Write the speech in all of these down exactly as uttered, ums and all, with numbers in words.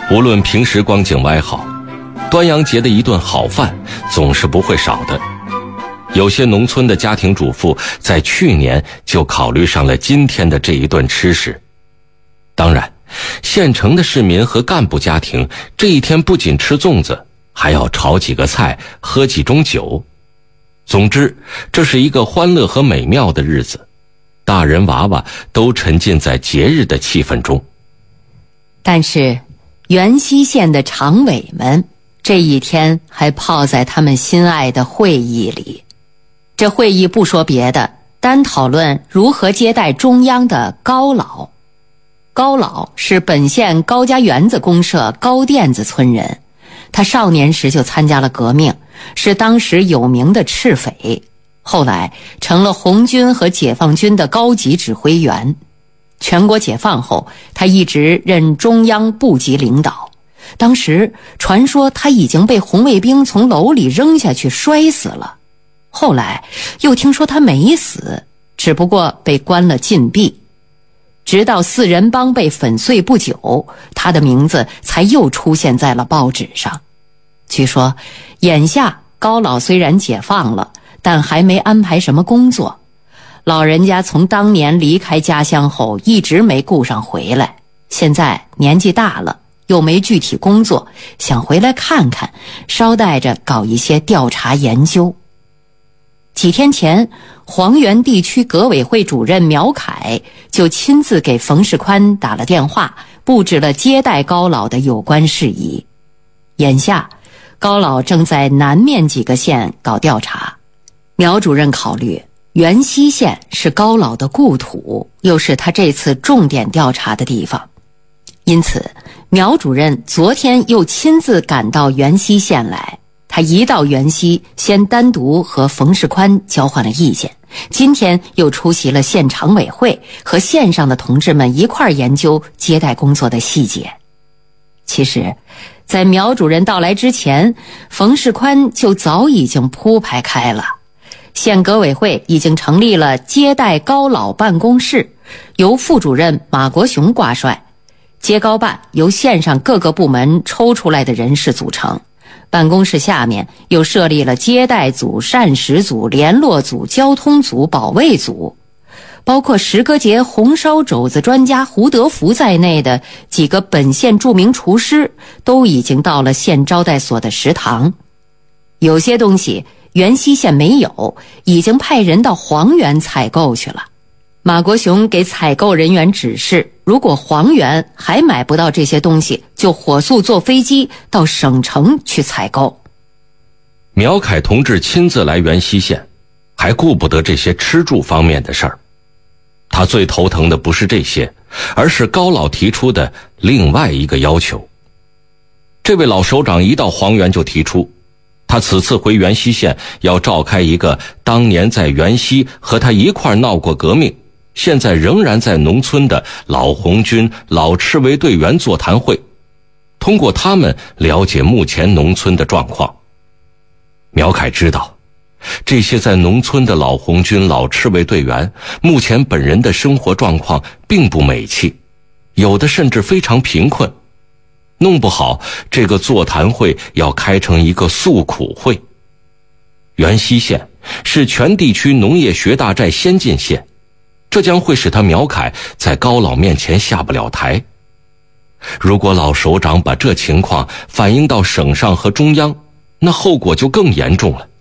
无论平时光景歪好，端阳节的一顿好饭总是不会少的。有些农村的家庭主妇在去年就考虑上了今天的这一顿吃食。当然，县城的市民和干部家庭这一天不仅吃粽子，还要炒几个菜，喝几盅酒。总之，这是一个欢乐和美妙的日子，大人娃娃都沉浸在节日的气氛中。 但是元溪县的常委们这一天还泡在他们心爱的会议里。这会议不说别的，单讨论如何接待中央的高老。高老是本县高家园子公社高店子村人，他少年时就参加了革命，是当时有名的赤匪，后来成了红军和解放军的高级指挥员。全国解放后，他一直任中央部级领导。当时传说他已经被红卫兵从楼里扔下去摔死了，后来又听说他没死，只不过被关了禁闭。直到四人帮被粉碎不久，他的名字才又出现在了报纸上。据说眼下高老虽然解放了，但还没安排什么工作。老人家从当年离开家乡后一直没顾上回来，现在年纪大了，又没具体工作，想回来看看，捎带着搞一些调查研究。几天前，黄原地区革委会主任苗凯就亲自给冯世宽打了电话，布置了接待高老的有关事宜。眼下高老正在南面几个县搞调查，苗主任考虑元溪县是高老的故土，又是他这次重点调查的地方，因此苗主任昨天又亲自赶到元溪县来。他一到元溪，先单独和冯世宽交换了意见，今天又出席了县常委会，和县上的同志们一块儿研究接待工作的细节。其实在苗主任到来之前，冯世宽就早已经铺排开了。县革委会已经成立了接待高老办公室，由副主任马国雄挂帅，接高办由县上各个部门抽出来的人士组成。办公室下面又设立了接待组、膳食组、联络组、交通组、保卫组，包括石歌节红烧肘子专家胡德福在内的几个本县著名厨师都已经到了县招待所的食堂。有些东西元溪县没有，已经派人到黄原采购去了。马国雄给采购人员指示，如果黄原还买不到这些东西，就火速坐飞机到省城去采购。 苗凯同志亲自来元溪县，还顾不得这些吃住方面的事儿。他最头疼的不是这些，而是高老提出的另外一个要求。这位老首长一到黄原就提出，他此次回元溪县要召开一个当年在元溪和他一块闹过革命，现在仍然在农村的老红军、老赤卫队员座谈会，通过他们了解目前农村的状况。苗凯知道，这些在农村的老红军、老赤卫队员目前本人的生活状况并不美气，有的甚至非常贫困，弄不好这个座谈会要开成一个诉苦会。元溪县是全地区农业学大寨先进县，这将会使他苗凯在高老面前下不了台。如果老首长把这情况反映到省上和中央，那后果就更严重了。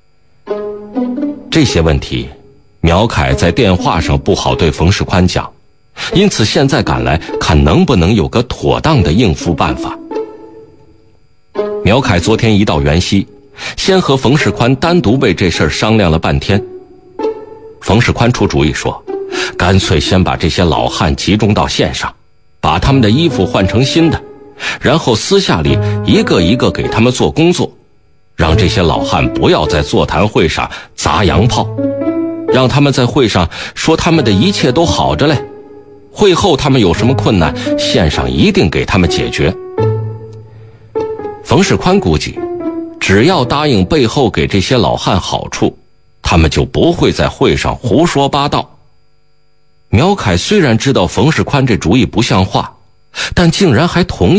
这些问题苗凯在电话上不好对冯世宽讲，因此现在赶来看能不能有个妥当的应付办法。苗凯昨天一到元溪，先和冯世宽单独为这事儿商量了半天。冯世宽出主意说，干脆先把这些老汉集中到县上，把他们的衣服换成新的，然后私下里一个一个给他们做工作，让这些老汉不要在座谈会上砸洋炮，让他们在会上说他们的一切都好着嘞，会后他们有什么困难，县上一定给他们解决。冯世宽估计，只要答应背后给这些老汉好处，他们就不会在会上胡说八道。苗凯虽然知道冯世宽这主意不像话，但竟然还同意